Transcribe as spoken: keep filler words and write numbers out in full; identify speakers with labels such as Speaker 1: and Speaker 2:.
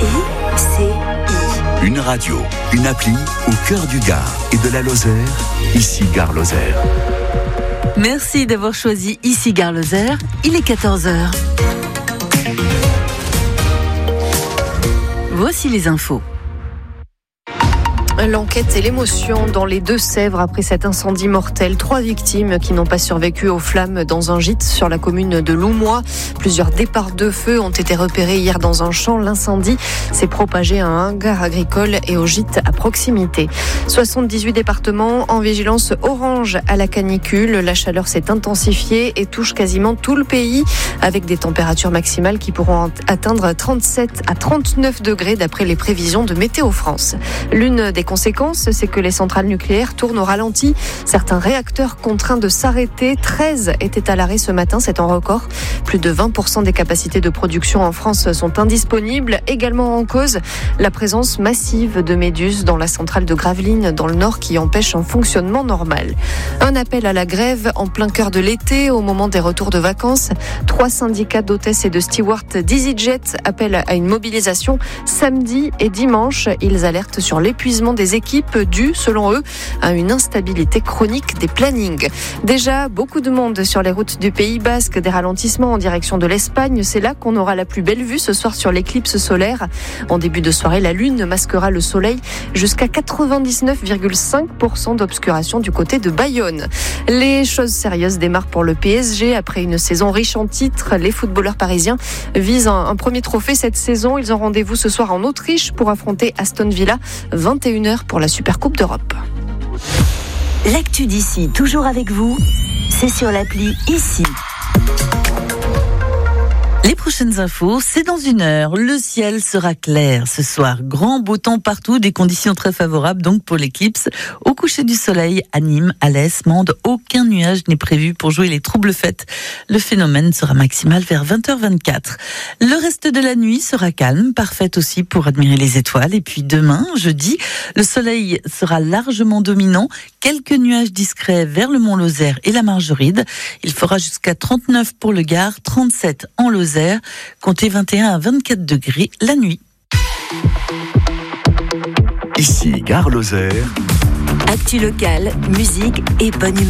Speaker 1: I C I.
Speaker 2: Une radio, une appli au cœur du Gard et de la Lozère, ici Gare Lozère.
Speaker 1: Merci d'avoir choisi ici Gare Lozère. Il est quatorze heures. Voici les infos.
Speaker 3: L'enquête et l'émotion dans les Deux-Sèvres après cet incendie mortel. Trois victimes qui n'ont pas survécu aux flammes dans un gîte sur la commune de Loumois. Plusieurs départs de feu ont été repérés hier dans un champ. L'incendie s'est propagé à un hangar agricole et au gîte à proximité. soixante-dix-huit départements en vigilance orange à la canicule. La chaleur s'est intensifiée et touche quasiment tout le pays avec des températures maximales qui pourront atteindre trente-sept à trente-neuf degrés d'après les prévisions de Météo France. L'une des conséquences, c'est que les centrales nucléaires tournent au ralenti. Certains réacteurs contraints de s'arrêter. treize étaient à l'arrêt ce matin, c'est un record. Plus de vingt pour cent des capacités de production en France sont indisponibles. Également en cause, la présence massive de méduses dans la centrale de Gravelines, dans le Nord, qui empêche un fonctionnement normal. Un appel à la grève en plein cœur de l'été, au moment des retours de vacances. Trois syndicats d'hôtesses et de stewards d'EasyJet appellent à une mobilisation samedi et dimanche. Ils alertent sur l'épuisement des équipes dues, selon eux, à une instabilité chronique des plannings. Déjà, beaucoup de monde sur les routes du Pays Basque, des ralentissements en direction de l'Espagne. C'est là qu'on aura la plus belle vue ce soir sur l'éclipse solaire. En début de soirée, la lune masquera le soleil jusqu'à quatre-vingt-dix-neuf virgule cinq pour cent d'obscuration du côté de Bayonne. Les choses sérieuses démarrent pour le P S G. Après une saison riche en titres, les footballeurs parisiens visent un, un premier trophée cette saison. Ils ont rendez-vous ce soir en Autriche pour affronter Aston Villa, vingt et une heures pour la Supercoupe d'Europe.
Speaker 1: L'actu d'ici, toujours avec vous, c'est sur l'appli Ici. Les prochaines infos, c'est dans une heure. Le ciel sera clair ce soir. Grand beau temps partout, des conditions très favorables donc pour l'éclipse. Au coucher du soleil, à Nîmes, Alès, Mende, aucun nuage n'est prévu pour jouer les troubles fêtes. Le phénomène sera maximal vers vingt heures vingt-quatre. Le reste de la nuit sera calme, parfaite aussi pour admirer les étoiles. Et puis demain, jeudi, le soleil sera largement dominant. Quelques nuages discrets vers le Mont Lozère et la Margeride. Il fera jusqu'à trente-neuf pour le Gard, trente-sept en Lozère. Comptez vingt et un à vingt-quatre degrés la nuit.
Speaker 2: Ici Gare Lozère.
Speaker 1: Actu locale, musique et bonne humeur.